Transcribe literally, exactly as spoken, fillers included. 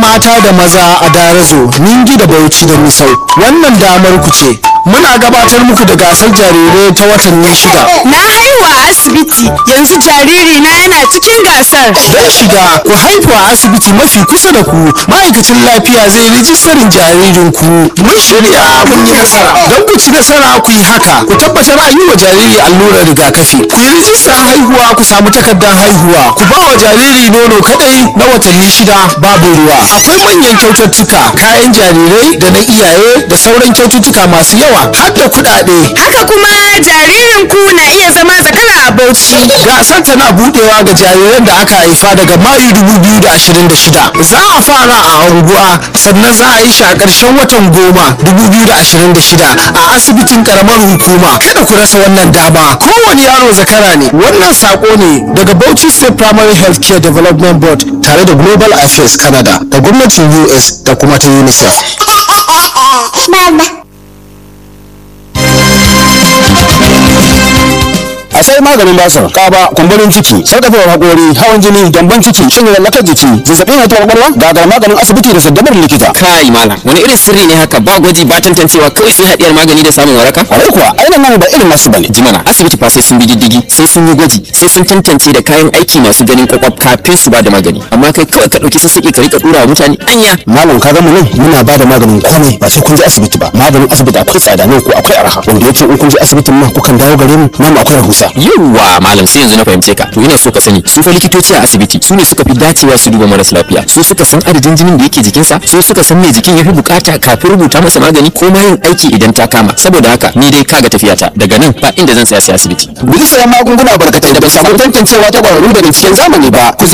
mata da maza a Darazo, Ningi da Bauchi da Misau. Wannan damar ku ce. Muna gabatar muku da gasar jarirai ta watanni shida. Na haihu a asibiti, yanzu jariri na yana cikin gasar. Don shiga ku haihu a asibiti mafi kusa da ku, ma'aikacin lafiya zai rijistarin jaririn ku. Mun shirya mun yi nasara. Don ku ci nasara ku yi haka, ku tabbatar an yi wa jariri allurar rigakafi. Ku yi rijistar haihuwa ku samu takardar haihuwa. Ku ba wa jariri nono kadai na watanni shida babu ruwa. Akwai manyan kyaututtuka, kayan jarirai da na iyaye da sauran kyaututtuka masu yawa har da kuɗaɗe. Haka kuma jaririn ku na iya zama zakara a Bauchi. Gasar tana budewa ga jariran da aka haifa daga Mayu dubu biyu da ashirin da shida. Za a fara a unguwa sannan za a yi shi a ƙarshen watan goma dubu biyu da ashirin da shida a asibitin karamar hukuma. Kada ku rasa wannan dama. Kowane yaro zakara ne. Wannan sako ne daga Bauchi State Primary Health Care Development Board tare da Global Affairs Canada da gwamnatin U S da kuma ta UNICEF. a sai maganin basir, kaba, kumburin ciki, sarkafewar hakori, hawan jini, gyambon ciki, shin lallakar jiki, zazzabin hatuwar kwakwalwa, gagar maganin asibiti da saddamar likita. Kai malam, wani irin sirri ne haka ba gwaji ba tantancewa kawai sai hadiyar magani da samun waraka? Kwarai kuwa, ainihin nan ba irin nasu bane. Jimana, asibiti fa sai sun bi diddigi, sai sun yi gwaji, sai sun tantance da kayan aiki masu ganin kwakwaf kafin su ba da magani. Amma kai kawai ka dauki sassaƙi ka rika dura wa mutane anya. Malam ka ga mu nan muna ba da maganin komai ba sai kun je asibiti ba. Maganin asibiti akwai tsada nan ko akwai arha. Wanda yake in kun je asibitin nan kukan dawo gare mu nan akwai rahusa. Yawwa malam sai yanzu na fahimce ka. To ina so ka sani su fa likitoci a asibiti su ne suka fi dacewa su duba maras lafiya. Su suka san adadin jinin da yake jikinsa, su suka san me jikin yafi bukata kafin rubuta masa magani ko ma yin aiki idan ta kama. Saboda haka ni dai kaga tafiyata daga nan ba inda zan tsaya sai asibiti. Bisa sayan magunguna barkatai da ban samu tantancewa ta kwararru da binciken zamani ba. Ku